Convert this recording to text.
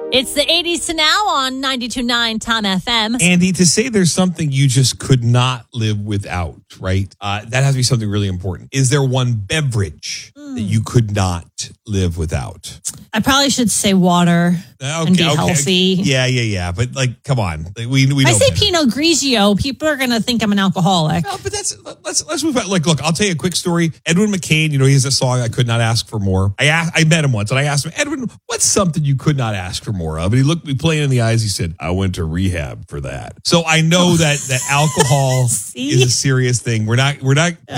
It's the 80s to now on 92.9 Tom FM. Andy, to say there's something you just could not live without, right? That has to be something really important. Is there one beverage that you could not live without? I probably should say water and be healthy. Yeah. But come on, we know. I say Pinot Grigio, people are going to think I'm an alcoholic. No, but let's move on. Look, I'll tell you a quick story. Edwin McCain, he has a song, I Could Not Ask for More. I met him once and I asked him, Edwin, what's something you could not ask for more of? And he looked me plain in the eyes. He said, I went to rehab for that. So I know that alcohol is a serious thing. We're not